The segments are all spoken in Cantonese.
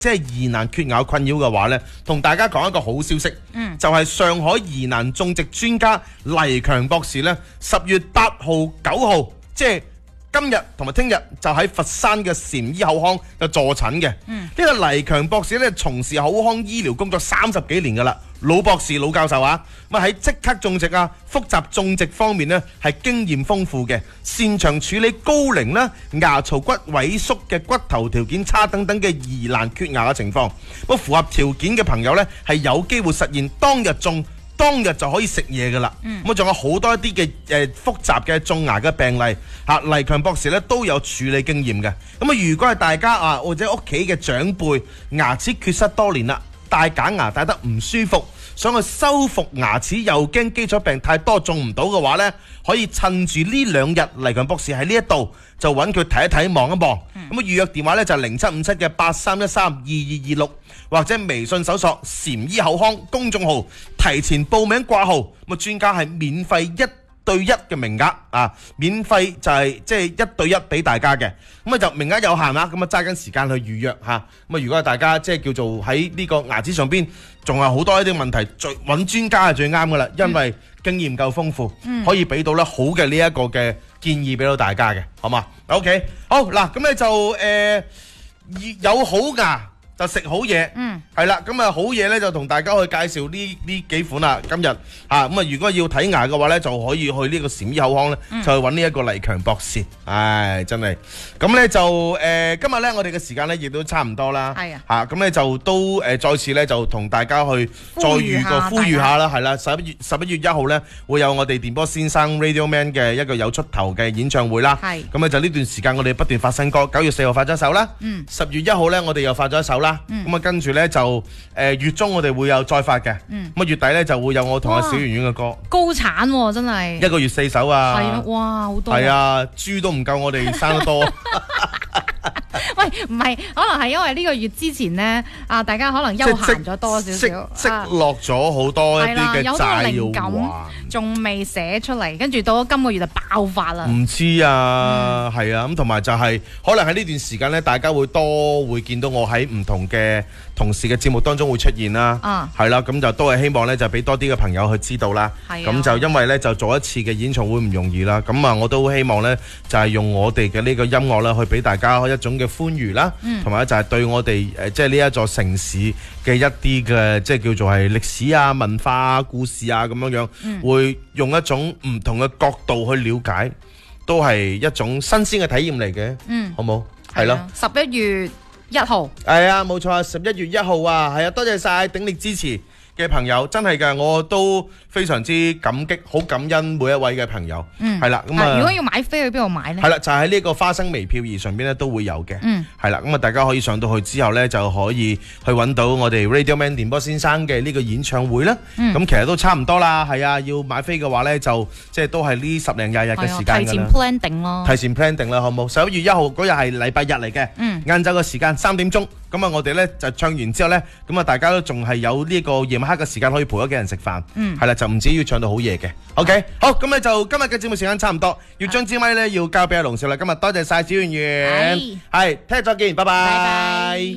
即係疑難缺牙困擾嘅話呢，同大家講一個好消息，就係上海疑難種植專家黎強博士呢10月8號、9號，即係今日同埋聽日就喺佛山嘅禪醫口腔就助診嘅。呢個黎強博士呢，從事口腔醫療工作30幾年噶啦，老博士、老教授啊，咁喺即刻種植啊、複雜種植方面呢，係經驗豐富嘅，擅長處理高齡啦、牙槽骨萎縮嘅骨頭條件差等等嘅疑難缺牙嘅情況。不過符合條件嘅朋友呢，係有機會實現當日種當日就可以食嘢噶啦。咁仲有好多一啲嘅複雜嘅種牙嘅病例，黎強博士呢都有處理經驗嘅。咁啊，如果係大家啊或者屋企嘅長輩牙齒缺失多年啦，戴假牙戴得唔舒服，想去修復牙齒又驚基礎病太多種唔到嘅話呢，可以趁住呢2日黎強博士喺呢一度就揾佢睇一睇望一望。咁啊，預約電話呢就係0757嘅83132226，或者微信搜索禪醫口腔公眾號，提前報名掛號。咁啊，專家係免費1對1嘅名額啊，免費就係即係1對1俾大家嘅。咁啊就名額有限啦，咁啊揸緊時間去預約嚇。咁啊如果係大家即係叫做喺呢個牙齒上邊仲有好多一啲問題，揾專家係最啱噶啦，因為經驗夠豐富，可以俾到咧好嘅呢一個嘅建議俾到大家嘅，好嘛 ？OK， 好嗱，咁咧就有好牙就食好嘢，係啦，咁啊好嘢咧就同大家去介紹呢幾款啦。今日咁啊，如果要睇牙嘅話咧，就可以去呢個禪醫口腔咧，就去揾呢一個黎強博士。唉，真係咁咧就今日咧我哋嘅時間咧亦都差唔多啦。係啊，咁咧就都再次咧就同大家去再呼籲下啦，係啦，11月1號咧會有我哋電波先生 Radio Man 嘅一個有出頭嘅演唱會啦。係咁咧就呢段時間我哋不斷發新歌，9月4號發咗一首啦，10月1號咧我哋又發咗一首啦。咁啊，跟住咧就月中我哋會有再發嘅，咁啊月底咧就會有我同阿小圓圓嘅歌， 高產喎，真係1 個月4首啊， 係啊，哇，好多， 係啊，豬都唔夠我哋生得多。 喂，唔係，可能係因為呢個月之前咧，大家可能休閒咗多少少， 積落咗好多一啲嘅債要還， 仲未寫出嚟，跟住到咗今個月就爆發啦。 唔知啊，係啊，咁同埋就係可能喺呢段時間咧，大家會見到我喺唔同嘅同事嘅節目當中會出現啦，係啦，咁就都係希望咧就俾多啲嘅朋友去知道啦。咁就因為咧就做一次嘅演唱會唔容易啦，咁啊我都希望咧就係用我哋嘅呢個音樂啦，去俾大家一種嘅歡愉啦，同埋就係對我哋即係呢一座城市嘅一啲嘅即係叫做係歷史啊、文化啊、故事啊咁樣樣，會用一種唔同嘅角度去了解，都係一種新鮮嘅體驗嚟嘅，好冇？係咯 ，11月1號， 係啊，冇錯啊，11月1號啊，係啊，多謝晒鼎力支持嘅朋友，真係㗎，我都非常之感激，好感恩每一位嘅朋友，係啦，咁啊， 如果要買飛去邊度買呢？ 係啦，就喺呢個花生微票儀上邊咧都會有嘅，係啦，咁啊大家可以上到去之後咧就可以去揾到我哋 Radio Man 電波先生嘅呢個演唱會啦，咁其實都差唔多啦，係啊，要買飛嘅話咧就即係都係呢10零20日嘅時間㗎啦， 提前 plan 定咯， 提前 plan 定啦，好冇？11月1號嗰日係禮拜日嚟嘅，晏晝嘅時間3點鐘。咁啊，我哋咧就唱完之後咧，咁啊，大家都仲係有呢個夜晚黑嘅時間可以陪屋企人食飯，係啦，就唔至於唱到好夜嘅。OK， 好，咁咧就今日嘅節目時間差唔多，要將支咪咧要交俾阿龍少啦。今日多謝晒小圓圓，係，聽日再見，拜拜。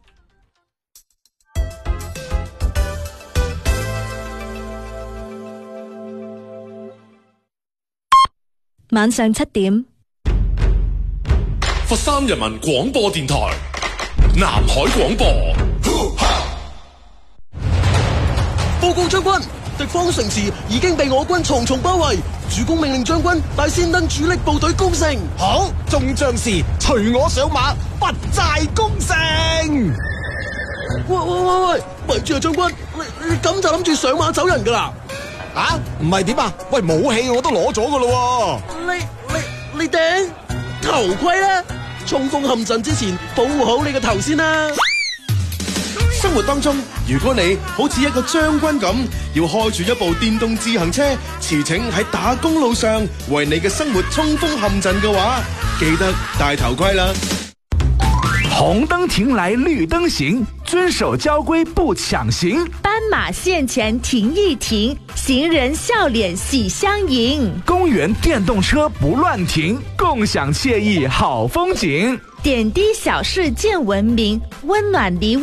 晚上7點， 佛山人民廣播電台。南海廣播， 報告將軍，敵方城池已經被我軍重重包圍，主公命令將軍帶先登主力部隊攻城。 好，眾將士隨我上馬，不寨攻城。 喂，咪住啊，將軍，你咁就諗住上馬走人噶啦？ 啊，唔係點啊？喂，武器我都攞咗噶咯。 你頂頭盔啦！衝鋒陷陣之前，保護好你個頭先啦！ 生活當中，如果你好似一個將軍咁，要開住一部電動自行車，馳騁喺打工路上，為你嘅生活衝鋒陷陣嘅話，記得戴頭盔啦！ 紅燈停來綠燈行，遵守交規不搶行。 斑馬線前停一停，行人笑臉喜相迎。 公園電動車不亂停，共享愜意好風景。 点滴小事见文明，温暖禮物。